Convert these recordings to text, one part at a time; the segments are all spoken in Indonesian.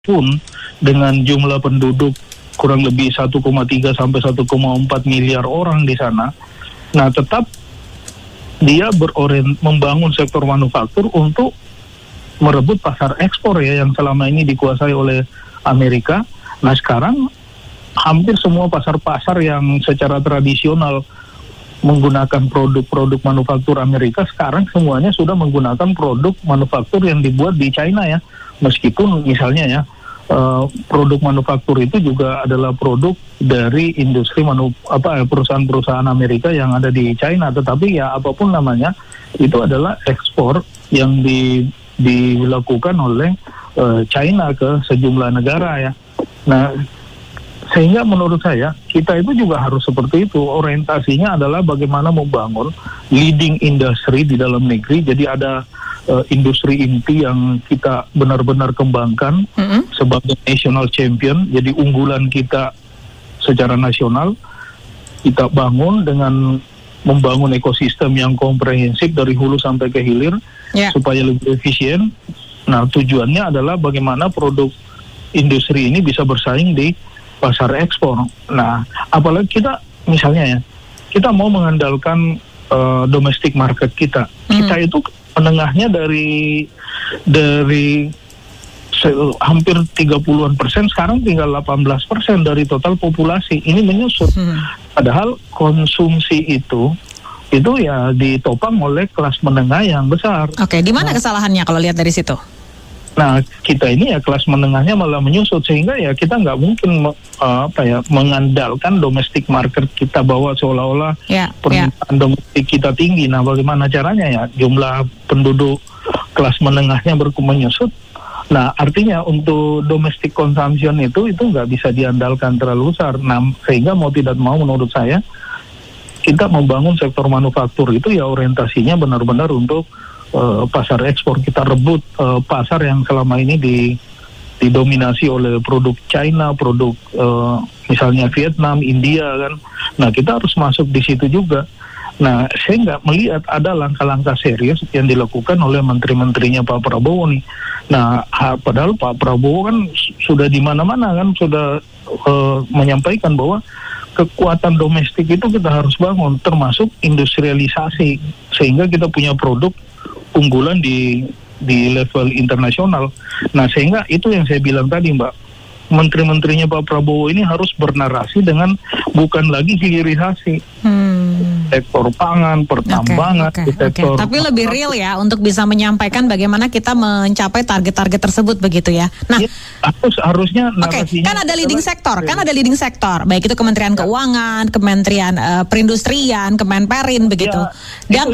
pun dengan jumlah penduduk kurang lebih 1,3 sampai 1,4 miliar orang di sana, nah tetap dia membangun sektor manufaktur untuk merebut pasar ekspor ya yang selama ini dikuasai oleh Amerika. Nah sekarang hampir semua pasar-pasar yang secara tradisional menggunakan produk-produk manufaktur Amerika sekarang semuanya sudah menggunakan produk manufaktur yang dibuat di China ya. Meskipun misalnya ya produk manufaktur itu juga adalah produk dari industri perusahaan-perusahaan Amerika yang ada di China, tetapi ya apapun namanya itu adalah ekspor yang dilakukan oleh China ke sejumlah negara ya. Nah, sehingga menurut saya kita itu juga harus seperti itu. Orientasinya adalah bagaimana membangun leading industry di dalam negeri. Jadi ada industri inti yang kita benar-benar kembangkan sebagai national champion. Jadi unggulan kita secara nasional kita bangun dengan membangun ekosistem yang komprehensif dari hulu sampai ke hilir supaya lebih efisien. Nah, tujuannya adalah bagaimana produk industri ini bisa bersaing di pasar ekspor. Nah, apalagi kita misalnya ya, kita mau mengandalkan domestic market kita. Kita itu menengahnya dari hampir 30-an persen, sekarang tinggal 18% dari total populasi. Ini menyusut. Padahal konsumsi itu ya ditopang oleh kelas menengah yang besar. Oke, di mana kesalahannya kalau lihat dari situ? Nah, kita ini ya kelas menengahnya malah menyusut, sehingga ya kita nggak mungkin mengandalkan domestic market kita bahwa seolah-olah permintaan domestik kita tinggi. Nah, bagaimana caranya ya? Jumlah penduduk kelas menengahnya menyusut. Nah, artinya untuk domestic consumption itu nggak bisa diandalkan terlalu besar. Nah, sehingga mau tidak mau menurut saya kita membangun sektor manufaktur itu ya orientasinya benar-benar untuk pasar ekspor. Kita rebut pasar yang selama ini didominasi oleh produk China, produk misalnya Vietnam, India kan. Nah, kita harus masuk di situ juga. Nah, saya nggak melihat ada langkah-langkah serius yang dilakukan oleh menteri-menterinya Pak Prabowo nih. Nah, padahal Pak Prabowo kan sudah di mana-mana kan sudah menyampaikan bahwa kekuatan domestik itu kita harus bangun, termasuk industrialisasi, sehingga kita punya produk unggulan di level internasional. Nah, sehingga itu yang saya bilang tadi, Mbak, menteri-menterinya Pak Prabowo ini harus bernarasi dengan bukan lagi hilirisasi sektor pangan, pertambangan, sektor. Tapi lebih real ya untuk bisa menyampaikan bagaimana kita mencapai target-target tersebut begitu ya. Nah, ya, harusnya narasinya kan ada leading sektor, baik itu Kementerian Keuangan, Kementerian Perindustrian, Kemenperin begitu. Dan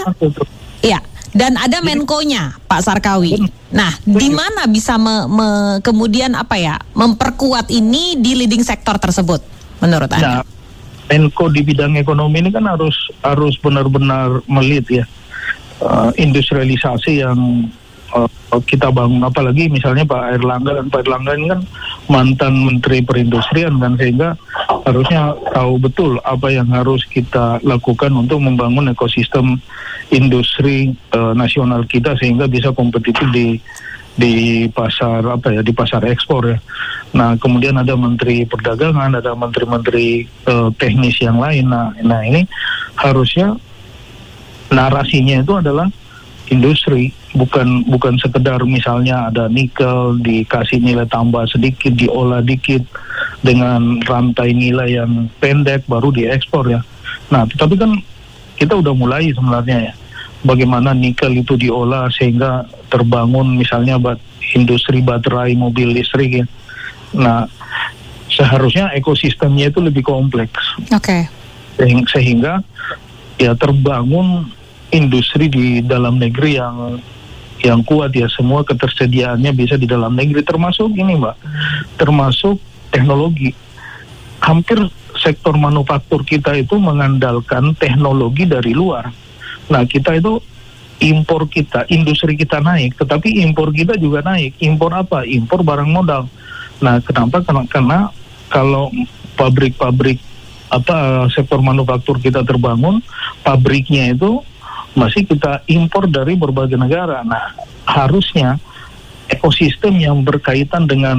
Dan ada Menko-nya, Pak Sarkawi. Nah, di mana bisa kemudian memperkuat ini di leading sektor tersebut, menurut Anda? Nah, Menko di bidang ekonomi ini kan harus benar-benar melihat ya industrialisasi yang kita bangun, apalagi misalnya Pak Airlangga ini kan mantan Menteri Perindustrian kan, sehingga harusnya tahu betul apa yang harus kita lakukan untuk membangun ekosistem industri nasional kita sehingga bisa kompetitif di pasar di pasar ekspor ya. Nah, kemudian ada Menteri Perdagangan, ada menteri-menteri teknis yang lain. Nah ini harusnya narasinya itu adalah industri, bukan sekedar misalnya ada nikel dikasih nilai tambah sedikit, diolah dikit dengan rantai nilai yang pendek baru diekspor ya. Nah, tetapi kan kita udah mulai sebenarnya ya, bagaimana nikel itu diolah sehingga terbangun misalnya industri baterai mobil listrik ya. Nah, seharusnya ekosistemnya itu lebih kompleks. Sehingga ya terbangun industri di dalam negeri yang kuat ya, semua ketersediaannya bisa di dalam negeri, termasuk ini Mbak, termasuk teknologi. Hampir sektor manufaktur kita itu mengandalkan teknologi dari luar. Nah, kita itu impor kita, industri kita naik, tetapi impor kita juga naik. Impor apa? Impor barang modal. Nah, kenapa? Karena kalau pabrik-pabrik sektor manufaktur kita terbangun, pabriknya itu masih kita impor dari berbagai negara. Nah, harusnya ekosistem yang berkaitan dengan